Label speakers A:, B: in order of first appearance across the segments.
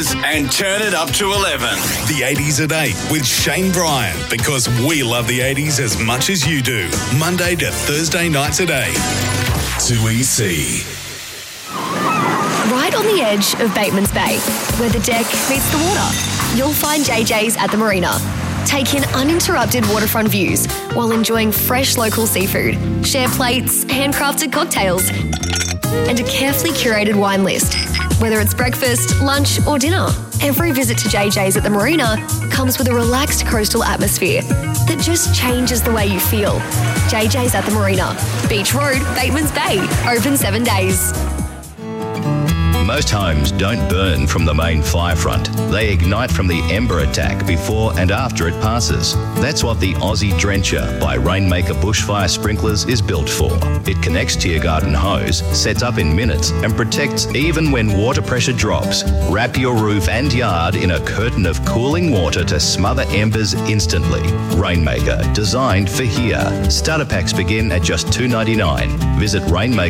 A: And turn it up to 11.
B: The 80s at 8 with Shane Bryan, because we love the 80s as much as you do. Monday to Thursday nights at 8. 2EC.
C: Right on the edge of Bateman's Bay, where the deck meets the water, you'll find JJ's at the marina. Take in uninterrupted waterfront views while enjoying fresh local seafood, share plates, handcrafted cocktails, and a carefully curated wine list. Whether it's breakfast, lunch or dinner, every visit to JJ's at the marina comes with a relaxed coastal atmosphere that just changes the way you feel. JJ's at the marina. Beach Road, Bateman's Bay. Open 7 days.
D: Most homes don't burn from the main fire front. They ignite from the ember attack before and after it passes. That's what the Aussie Drencher by Rainmaker Bushfire Sprinklers is built for. It connects to your garden hose, sets up in minutes, and protects even when water pressure drops. Wrap your roof and yard in a curtain of cooling water to smother embers instantly. Rainmaker, designed for here. Starter packs begin at just $2.99. Visit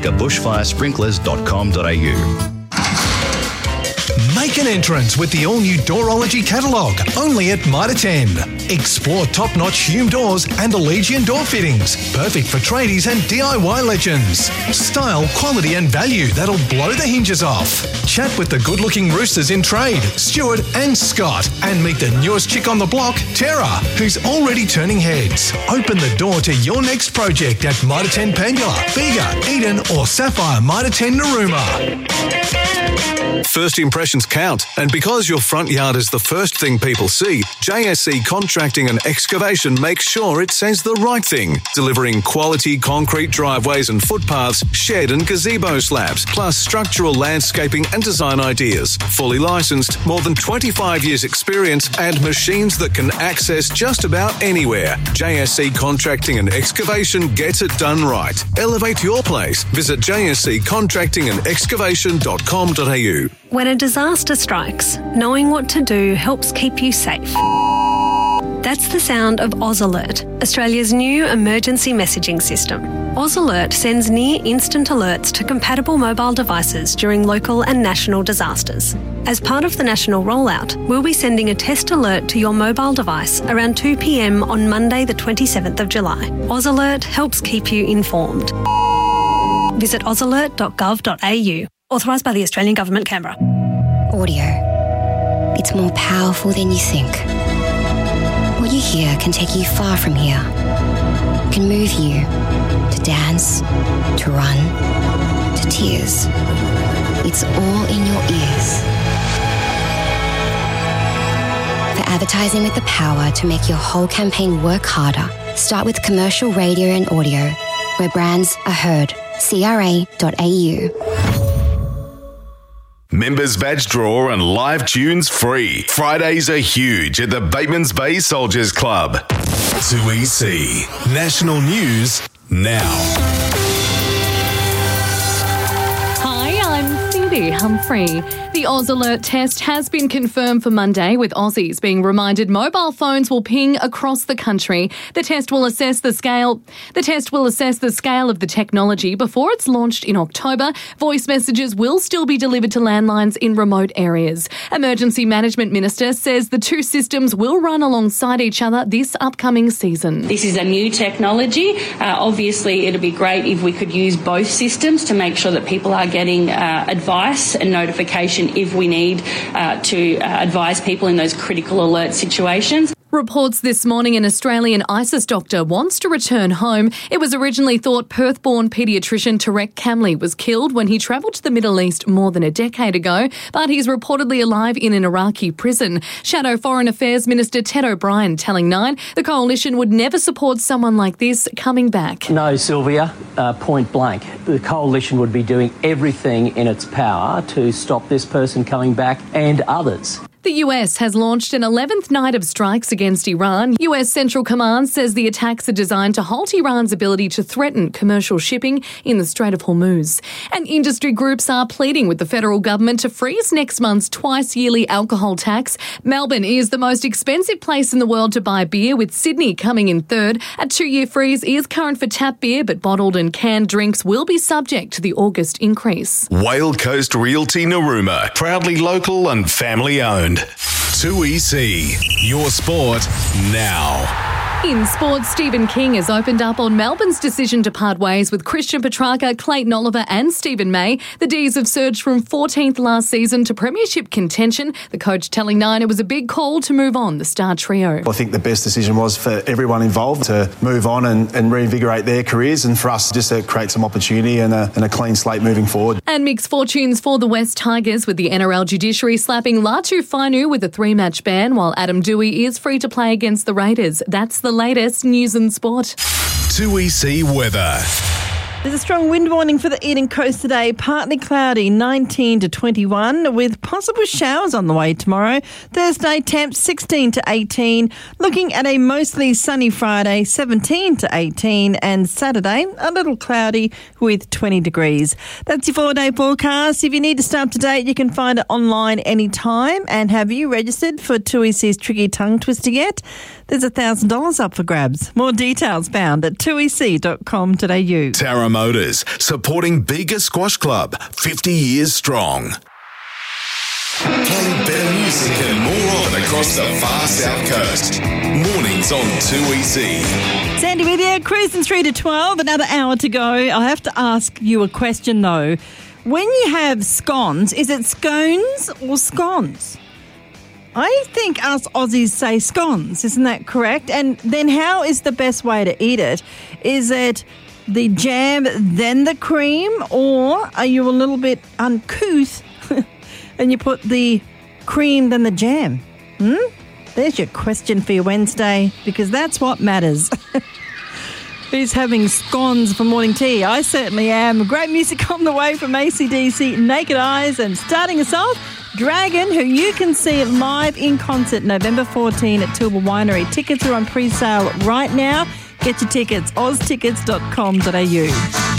D: rainmakerbushfiresprinklers.com.au.
E: Make an entrance with the all-new Doorology catalogue, only at Mitre 10. Explore top-notch Hume doors and Allegian door fittings, perfect for tradies and DIY legends. Style, quality and value that'll blow the hinges off. Chat with the good-looking roosters in trade, Stuart and Scott, and meet the newest chick on the block, Tara, who's already turning heads. Open the door to your next project at Mitre 10 Pangula, Bega, Eden or Sapphire Mitre 10 Narooma.
B: First impressions count, and because your front yard is the first thing people see, JSC Contracting and Excavation makes sure it says the right thing, delivering quality concrete driveways and footpaths, shed and gazebo slabs, plus structural landscaping and design ideas. Fully licensed, more than 25 years experience, and machines that can access just about anywhere. JSC Contracting and Excavation gets it done right. Elevate your place. Visit jsccontractingandexcavation.com.au.
F: When a disaster strikes, knowing what to do helps keep you safe. That's the sound of AusAlert, Australia's new emergency messaging system. AusAlert sends near-instant alerts to compatible mobile devices during local and national disasters. As part of the national rollout, we'll be sending a test alert to your mobile device around 2 p.m. on Monday the 27th of July. AusAlert helps keep you informed. Visit ausalert.gov.au. Authorised by the Australian Government, Canberra.
G: Audio. It's more powerful than you think. What you hear can take you far from here. It can move you to dance, to run, to tears. It's all in your ears. For advertising with the power to make your whole campaign work harder, start with commercial radio and audio, where brands are heard. CRA.au.
A: Members badge draw and live tunes free. Fridays are huge at the Bateman's Bay Soldiers Club.
B: 2EC. National News now.
H: Hi, I'm Cindy Humphrey. The AusAlert test has been confirmed for Monday, with Aussies being reminded mobile phones will ping across the country. The test will assess the scale of the technology before it's launched in October. Voice messages will still be delivered to landlines in remote areas. Emergency Management Minister says the two systems will run alongside each other this upcoming season.
I: This is a new technology. Obviously, it'd be great if we could use both systems to make sure that people are getting advice and notification if we need to advise people in those critical alert situations.
H: Reports this morning an Australian ISIS doctor wants to return home. It was originally thought Perth-born paediatrician Tarek Kamli was killed when he travelled to the Middle East more than a decade ago, but he's reportedly alive in an Iraqi prison. Shadow Foreign Affairs Minister Ted O'Brien telling Nine the coalition would never support someone like this coming back.
J: No, Sylvia, point blank. The coalition would be doing everything in its power to stop this person coming back and others.
H: The US has launched an 11th night of strikes against Iran. US Central Command says the attacks are designed to halt Iran's ability to threaten commercial shipping in the Strait of Hormuz. And industry groups are pleading with the federal government to freeze next month's twice-yearly alcohol tax. Melbourne is the most expensive place in the world to buy beer, with Sydney coming in third. A 2-year freeze is current for tap beer, but bottled and canned drinks will be subject to the August increase.
A: Whale Coast Realty Narooma, proudly local and family owned. 2EC, your sport now.
H: In sports, Stephen King has opened up on Melbourne's decision to part ways with Christian Petrarca, Clayton Oliver and Stephen May. The D's have surged from 14th last season to premiership contention. The coach telling Nine it was a big call to move on the star trio.
K: I think the best decision was for everyone involved to move on and reinvigorate their careers, and for us just to create some opportunity and a clean slate moving forward.
H: And mixed fortunes for the West Tigers, with the NRL judiciary slapping Latu Fainu with a 3-match ban, while Adam Dewey is free to play against the Raiders. That's the latest news and sport.
A: 2EC weather.
L: There's a strong wind warning for the Eden Coast today. Partly cloudy, 19 to 21, with possible showers on the way tomorrow. Thursday, temps 16 to 18. Looking at a mostly sunny Friday, 17 to 18. And Saturday, a little cloudy with 20 degrees. That's your 4-day forecast. If you need to stay up to date, you can find it online anytime. And have you registered for 2EC's Tricky Tongue Twister yet? There's $1,000 up for grabs. More details found at 2ec.com.au.
A: Tara Motors, supporting Bega Squash Club, 50 years strong. Playing better music and more of it across the far south coast. Mornings on 2EC.
L: Sandy with you, cruising 3 to 12, another hour to go. I have to ask you a question though. When you have scones, is it scones or scones? I think us Aussies say scones, isn't that correct? And then how is the best way to eat it? Is it the jam, then the cream, or are you a little bit uncouth and you put the cream, then the jam? There's your question for your Wednesday, because that's what matters. Who's having scones for morning tea? I certainly am. Great music on the way from AC/DC, Naked Eyes, and starting us off, Dragon, who you can see live in concert November 14 at Tilba Winery. Tickets are on pre-sale right now. Get your tickets, oztickets.com.au.